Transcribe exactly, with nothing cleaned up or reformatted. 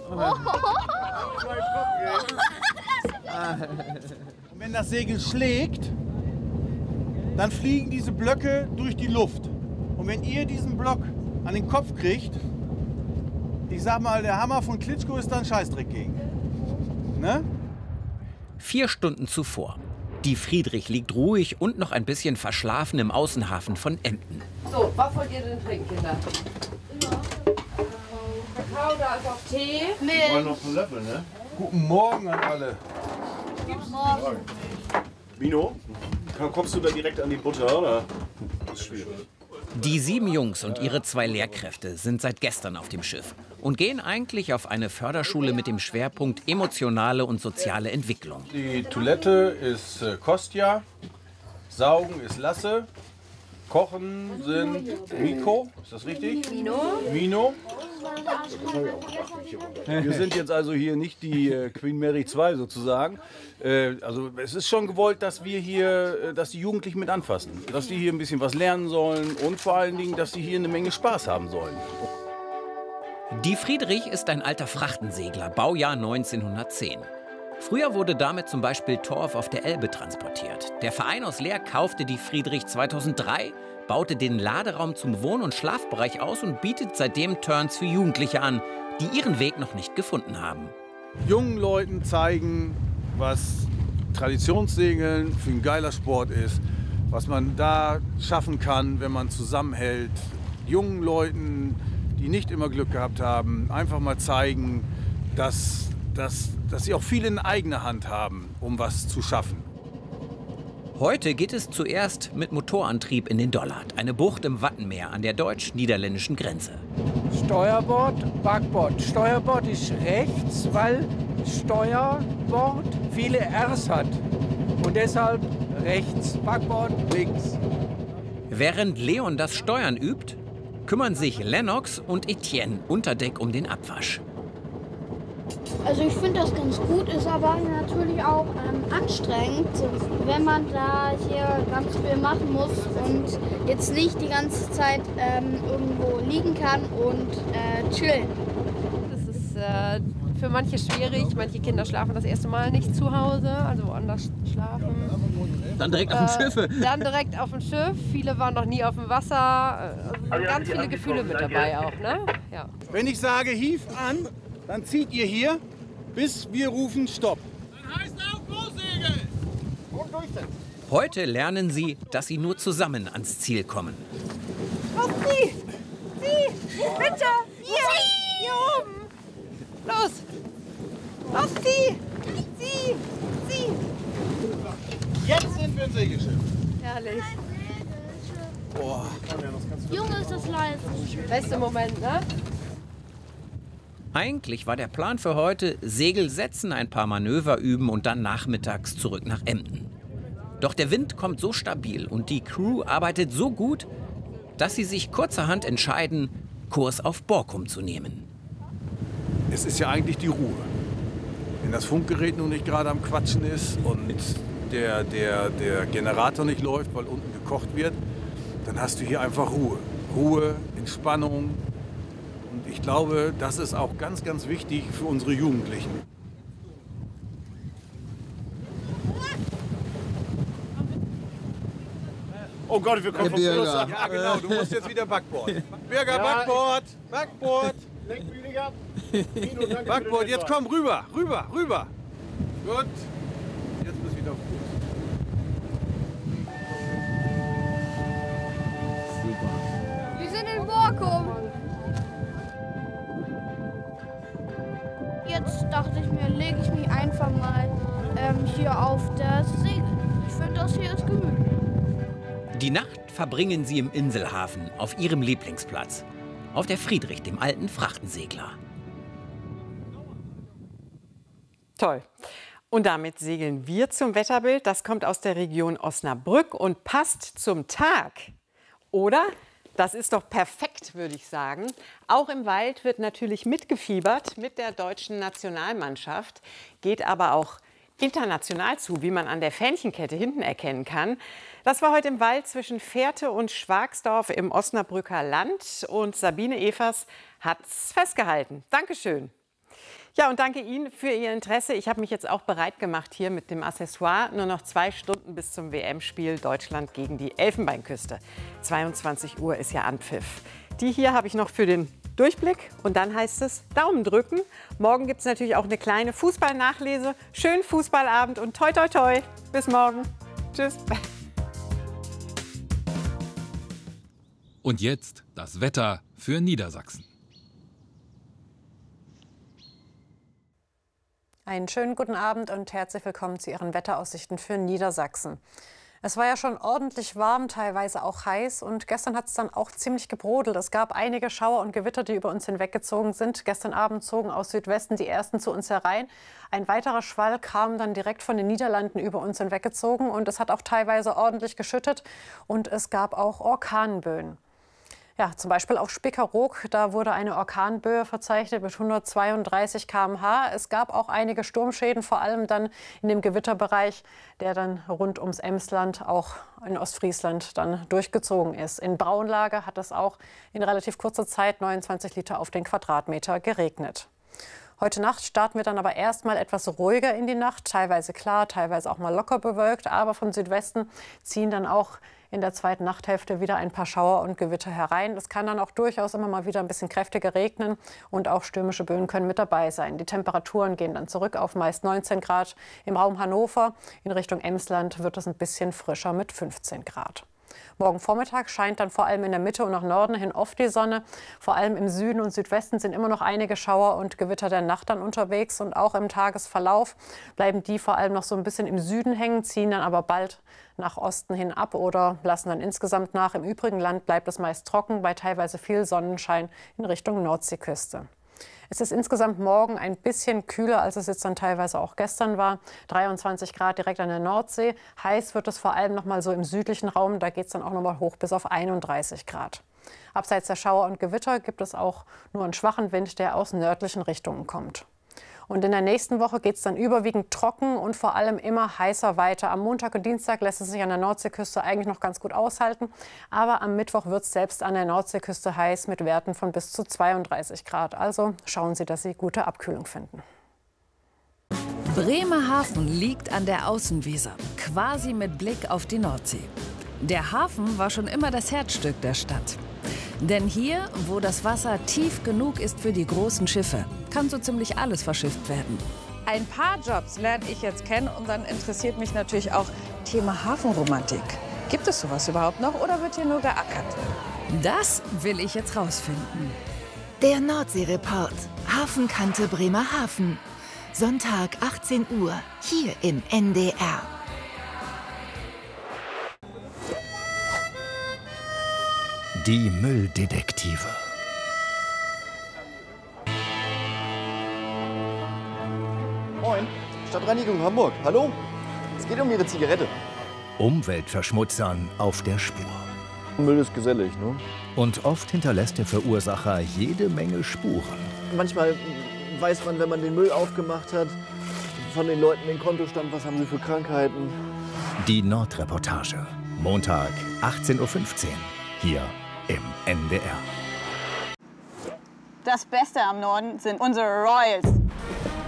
Und wenn das Segel schlägt, dann fliegen diese Blöcke durch die Luft. Und wenn ihr diesen Block an den Kopf kriegt, ich sag mal, der Hammer von Klitschko ist da ein Scheißdreck gegen. Ne? Vier Stunden zuvor. Die Friedrich liegt ruhig und noch ein bisschen verschlafen im Außenhafen von Emden. So, was wollt ihr denn trinken, Kinder? Kakao, da ist auch Tee. Wir wollen noch einen Löffel, ne? Guten Morgen an alle. Guten Morgen. Mino, kommst du da direkt an die Butter, oder? Das ist schwierig. Die sieben Jungs und ihre zwei Lehrkräfte sind seit gestern auf dem Schiff und gehen eigentlich auf eine Förderschule mit dem Schwerpunkt emotionale und soziale Entwicklung. Die Toilette ist äh, Kostja, Saugen ist Lasse, Kochen sind Miko, ist das richtig? Mino. Mino. Wir sind jetzt also hier nicht die äh, Queen Mary zwei sozusagen. Äh, also es ist schon gewollt, dass wir hier, äh, dass die Jugendlichen mit anfassen. Dass die hier ein bisschen was lernen sollen und vor allen Dingen, dass die hier eine Menge Spaß haben sollen. Die Friedrich ist ein alter Frachtensegler, Baujahr neunzehnhundertzehn. Früher wurde damit zum Beispiel Torf auf der Elbe transportiert. Der Verein aus Leer kaufte die Friedrich zweitausenddrei, baute den Laderaum zum Wohn- und Schlafbereich aus und bietet seitdem Turns für Jugendliche an, die ihren Weg noch nicht gefunden haben. Jungen Leuten zeigen, was Traditionssegeln für ein geiler Sport ist, was man da schaffen kann, wenn man zusammenhält. Jungen Leuten, die nicht immer Glück gehabt haben, einfach mal zeigen, dass, dass, dass sie auch viel in eigener Hand haben, um was zu schaffen. Heute geht es zuerst mit Motorantrieb in den Dollard, eine Bucht im Wattenmeer an der deutsch-niederländischen Grenze. Steuerbord, Backbord. Steuerbord ist rechts, weil Steuerbord viele R's hat. Und deshalb rechts, Backbord links. Während Leon das Steuern übt, kümmern sich Lennox und Etienne unter Deck um den Abwasch. Also ich finde das ganz gut, ist aber natürlich auch ähm, anstrengend, wenn man da hier ganz viel machen muss und jetzt nicht die ganze Zeit ähm, irgendwo liegen kann und äh, chillen. Das ist äh, für manche schwierig. Manche Kinder schlafen das erste Mal nicht zu Hause, also woanders schlafen. Dann direkt auf dem Äh, Schiff. Dann direkt auf dem Schiff. Viele waren noch nie auf dem Wasser. Also ganz viele Gefühle mit dabei auch, ne? Ja. Wenn ich sage, hief an, dann zieht ihr hier, bis wir rufen Stopp. Dann heißt auch Großsegel! Und durchsetzen. Heute lernen sie, dass sie nur zusammen ans Ziel kommen. Los, Sie! Sie! Bitte! Hier! Hier oben! Los! Los, Sie! Sie! Sie! Jetzt sind wir im Segelschiff. Herrlich. Boah. Junge, ist das leise. Beste Moment, ne? Eigentlich war der Plan für heute, Segel setzen, ein paar Manöver üben und dann nachmittags zurück nach Emden. Doch der Wind kommt so stabil und die Crew arbeitet so gut, dass sie sich kurzerhand entscheiden, Kurs auf Borkum zu nehmen. Es ist ja eigentlich die Ruhe. Wenn das Funkgerät nun nicht gerade am Quatschen ist und der, der, der Generator nicht läuft, weil unten gekocht wird, dann hast du hier einfach Ruhe. Ruhe, Entspannung. Und ich glaube, das ist auch ganz, ganz wichtig für unsere Jugendlichen. Oh Gott, wir kommen vom Fluss ab. Ja, genau, du musst jetzt wieder Backbord. Birger, Backbord! Backbord! Lenkbühniger. Mino, danke Backbord, für den jetzt komm rüber, rüber, rüber. Gut. Jetzt bist du wieder auf Kurs. Wir sind in Borkum. Jetzt dachte ich mir, lege ich mich einfach mal ähm, hier auf das Segel. Ich finde, das hier ist gemütlich. Die Nacht verbringen sie im Inselhafen, auf ihrem Lieblingsplatz. Auf der Friedrich, dem alten Frachtensegler. Toll. Und damit segeln wir zum Wetterbild. Das kommt aus der Region Osnabrück und passt zum Tag. Oder? Das ist doch perfekt, würde ich sagen. Auch im Wald wird natürlich mitgefiebert mit der deutschen Nationalmannschaft, geht aber auch international zu, wie man an der Fähnchenkette hinten erkennen kann. Das war heute im Wald zwischen Fährte und Schwagsdorf im Osnabrücker Land und Sabine Evers hat's festgehalten. Dankeschön. Ja, und danke Ihnen für Ihr Interesse. Ich habe mich jetzt auch bereit gemacht hier mit dem Accessoire. Nur noch zwei Stunden bis zum W M-Spiel Deutschland gegen die Elfenbeinküste. zweiundzwanzig Uhr ist ja Anpfiff. Die hier habe ich noch für den Durchblick. Und dann heißt es Daumen drücken. Morgen gibt es natürlich auch eine kleine Fußballnachlese. Schönen Fußballabend und toi, toi, toi. Bis morgen. Tschüss. Und jetzt das Wetter für Niedersachsen. Einen schönen guten Abend und herzlich willkommen zu Ihren Wetteraussichten für Niedersachsen. Es war ja schon ordentlich warm, teilweise auch heiß, und gestern hat es dann auch ziemlich gebrodelt. Es gab einige Schauer und Gewitter, die über uns hinweggezogen sind. Gestern Abend zogen aus Südwesten die ersten zu uns herein. Ein weiterer Schwall kam dann direkt von den Niederlanden über uns hinweggezogen, und es hat auch teilweise ordentlich geschüttet und es gab auch Orkanböen. Ja, zum Beispiel auf Spickeroog, da wurde eine Orkanböe verzeichnet mit hundertzweiunddreißig Kilometer pro Stunde. Es gab auch einige Sturmschäden, vor allem dann in dem Gewitterbereich, der dann rund ums Emsland, auch in Ostfriesland, dann durchgezogen ist. In Braunlage hat es auch in relativ kurzer Zeit neunundzwanzig Liter auf den Quadratmeter geregnet. Heute Nacht starten wir dann aber erstmal etwas ruhiger in die Nacht, teilweise klar, teilweise auch mal locker bewölkt, aber von Südwesten ziehen dann auch in der zweiten Nachthälfte wieder ein paar Schauer und Gewitter herein. Es kann dann auch durchaus immer mal wieder ein bisschen kräftiger regnen, und auch stürmische Böen können mit dabei sein. Die Temperaturen gehen dann zurück auf meist neunzehn Grad. Im Raum Hannover in Richtung Emsland wird es ein bisschen frischer mit fünfzehn Grad. Morgen Vormittag scheint dann vor allem in der Mitte und nach Norden hin oft die Sonne. Vor allem im Süden und Südwesten sind immer noch einige Schauer und Gewitter der Nacht dann unterwegs. Und auch im Tagesverlauf bleiben die vor allem noch so ein bisschen im Süden hängen, ziehen dann aber bald nach Osten hin ab oder lassen dann insgesamt nach. Im übrigen Land bleibt es meist trocken, bei teilweise viel Sonnenschein in Richtung Nordseeküste. Es ist insgesamt morgen ein bisschen kühler, als es jetzt dann teilweise auch gestern war. dreiundzwanzig Grad direkt an der Nordsee. Heiß wird es vor allem noch mal so im südlichen Raum. Da geht es dann auch noch mal hoch bis auf einunddreißig Grad. Abseits der Schauer und Gewitter gibt es auch nur einen schwachen Wind, der aus nördlichen Richtungen kommt. Und in der nächsten Woche geht es dann überwiegend trocken und vor allem immer heißer weiter. Am Montag und Dienstag lässt es sich an der Nordseeküste eigentlich noch ganz gut aushalten. Aber am Mittwoch wird es selbst an der Nordseeküste heiß mit Werten von bis zu zweiunddreißig Grad. Also schauen Sie, dass Sie gute Abkühlung finden. Bremerhaven liegt an der Außenweser, quasi mit Blick auf die Nordsee. Der Hafen war schon immer das Herzstück der Stadt. Denn hier, wo das Wasser tief genug ist für die großen Schiffe, kann so ziemlich alles verschifft werden. Ein paar Jobs lerne ich jetzt kennen, und dann interessiert mich natürlich auch Thema Hafenromantik. Gibt es sowas überhaupt noch oder wird hier nur geackert? Das will ich jetzt rausfinden. Der Nordsee-Report. Hafenkante Bremerhaven. Sonntag achtzehn Uhr, hier im N D R. Die Mülldetektive. Moin, Stadtreinigung Hamburg. Hallo? Es geht um Ihre Zigarette. Umweltverschmutzern auf der Spur. Müll ist gesellig, ne? Und oft hinterlässt der Verursacher jede Menge Spuren. Manchmal weiß man, wenn man den Müll aufgemacht hat, von den Leuten den Kontostand, was haben sie für Krankheiten. Die Nordreportage. Montag, achtzehn Uhr fünfzehn. Hier im N D R. Das Beste am Norden sind unsere Royals.